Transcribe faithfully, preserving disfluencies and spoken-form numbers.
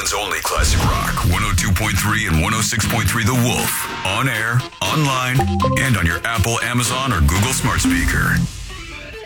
Portland's only classic rock. one oh two point three and one oh six point three The Wolf. On air, online, and on your Apple, Amazon, or Google smart speaker.